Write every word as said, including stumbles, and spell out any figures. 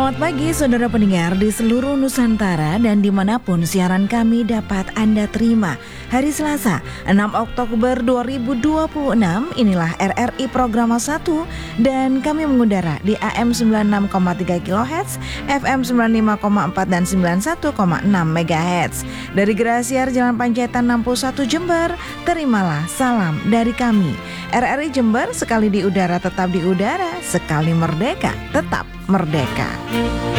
Selamat pagi saudara pendengar di seluruh Nusantara dan dimanapun siaran kami dapat Anda terima. Hari Selasa enam Oktober dua ribu dua puluh enam, inilah R R I Programa satu dan kami mengudara di A M sembilan puluh enam koma tiga kilohertz, F M sembilan puluh lima koma empat dan sembilan puluh satu koma enam megahertz. Dari Grasiar Jalan Panjaitan enam puluh satu Jember, terimalah salam dari kami. R R I Jember, sekali di udara tetap di udara, sekali merdeka tetap merdeka.